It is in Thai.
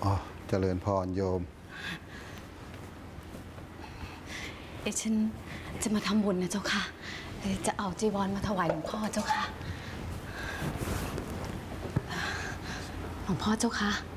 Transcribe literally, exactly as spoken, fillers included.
อ๋อเจริญพรโยมเดี๋ยวฉันจะมาทำบุญนะเจ้าค่ะจะเอาจีวรมาถวายหลวงพ่อเจ้าค่ะหลวงพ่อเจ้าค่ะ